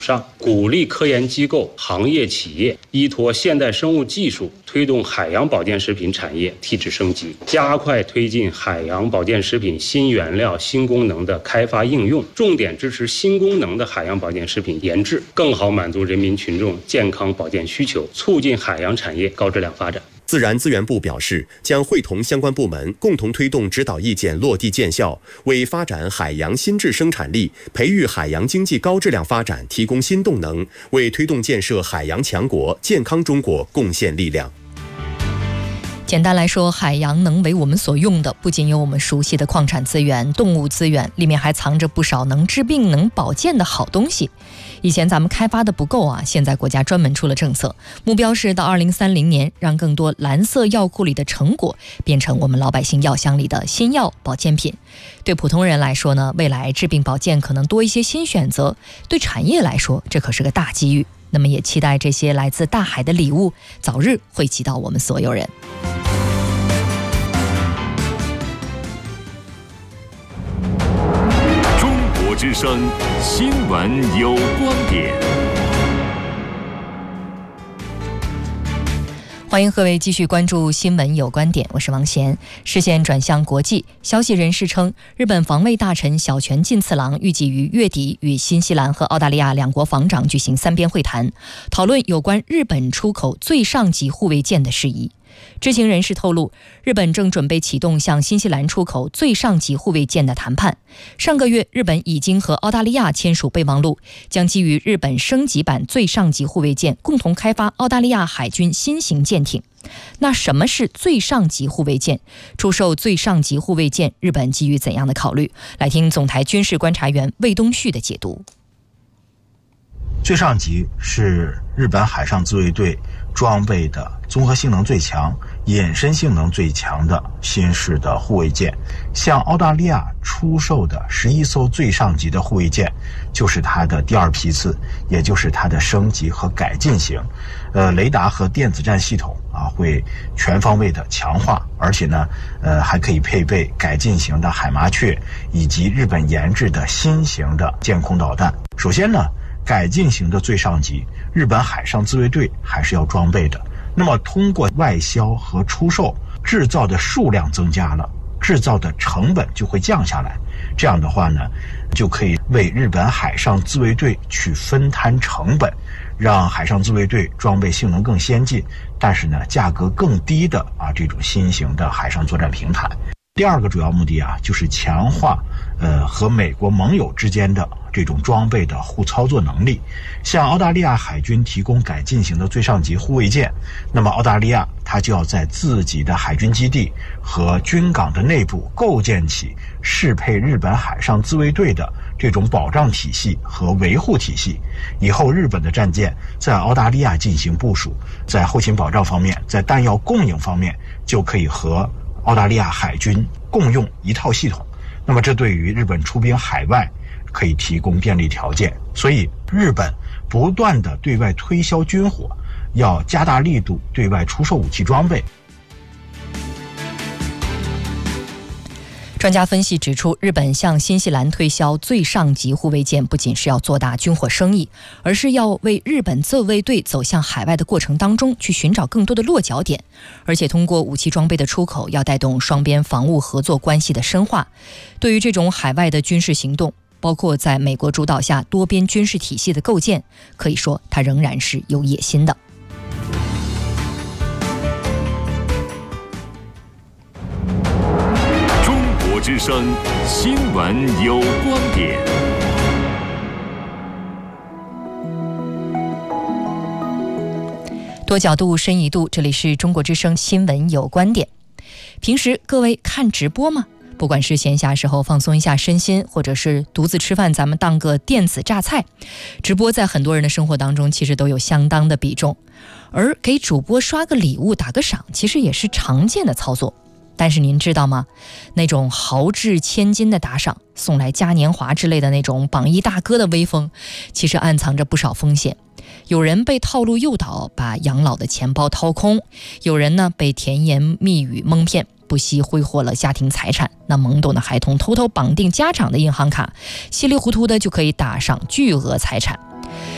上，鼓励科研机构、行业企业依托现代生物技术，推动海洋保健食品产业提质升级，加快推进海洋保健食品新原料、新功能的开发应用，重点支持新功能的海洋保健食品研制，更好满足人民群众健康保健需求，促进海洋产业高质量发展。 自然资源部表示，将会同相关部门共同推动指导意见落地见效，为发展海洋新质生产力、培育海洋经济高质量发展提供新动能，为推动建设海洋强国、健康中国贡献力量。 简单来说，海洋能为我们所用的不仅有我们熟悉的矿产资源、动物资源，里面还藏着不少能治病、能保健的好东西。以前咱们开发的不够啊，现在国家专门出了政策，目标是到2030年，让更多蓝色药库里的成果变成我们老百姓药箱里的新药保健品。对普通人来说呢，未来治病保健可能多一些新选择；对产业来说，这可是个大机遇。那么也期待这些来自大海的礼物早日惠及到我们所有人。 中国之声新闻有观点。 欢迎各位继续关注新闻有观点，我是王贤。视线转向国际，消息人士称，日本防卫大臣小泉进次郎预计于月底与新西兰和澳大利亚两国防长举行三边会谈，讨论有关日本出口最上级护卫舰的事宜。知情人士透露，日本正准备启动向新西兰出口最上级护卫舰的谈判。上个月，日本已经和澳大利亚签署备忘录，将基于日本升级版最上级护卫舰，共同开发澳大利亚海军新型舰艇。那什么是最上级护卫舰？出售最上级护卫舰，日本基于怎样的考虑？来听总台军事观察员魏东旭的解读。 最上级是日本海上自卫队装备的综合性能最强、隐身性能最强的新式的护卫舰。向澳大利亚出售的11艘最上级的护卫舰，就是它的第二批次，也就是它的升级和改进型。雷达和电子战系统会全方位的强化，而且呢，还可以配备改进型的海麻雀以及日本研制的新型的舰空导弹。首先呢，改进型的最上级，日本海上自卫队还是要装备的。那么通过外销和出售，制造的数量增加了，制造的成本就会降下来。这样的话呢，就可以为日本海上自卫队去分摊成本，让海上自卫队装备性能更先进，但是呢，价格更低的这种新型的海上作战平台。第二个主要目的就是强化和美国盟友之间的这种装备的互操作能力。向澳大利亚海军提供改进型的最上级护卫舰，那么澳大利亚它就要在自己的海军基地和军港的内部构建起适配日本海上自卫队的这种保障体系和维护体系。以后日本的战舰在澳大利亚进行部署，在后勤保障方面，在弹药供应方面，就可以和澳大利亚海军共用一套系统。那么这对于日本出兵海外可以提供便利条件。所以日本不断的对外推销军火，要加大力度对外出售武器装备。 专家分析指出，日本向新西兰推销最上级护卫舰，不仅是要做大军火生意，而是要为日本自卫队走向海外的过程当中去寻找更多的落脚点，而且通过武器装备的出口，要带动双边防务合作关系的深化。对于这种海外的军事行动，包括在美国主导下多边军事体系的构建，可以说它仍然是有野心的。 之声新闻有观点。 多角度深一度，这里是中国之声新闻有观点。平时各位看直播吗？不管是闲暇时候放松一下身心，或者是独自吃饭咱们当个电子榨菜，直播在很多人的生活当中其实都有相当的比重。而给主播刷个礼物打个赏，其实也是常见的操作。但是您知道吗？那种豪掷千金的打赏，送来嘉年华之类的那种榜一大哥的威风，其实暗藏着不少风险。有人被套路诱导，把养老的钱包掏空；有人呢被甜言蜜语蒙骗，不惜挥霍了家庭财产。那懵懂的孩童偷偷绑定家长的银行卡，稀里糊涂的就可以打赏巨额财产。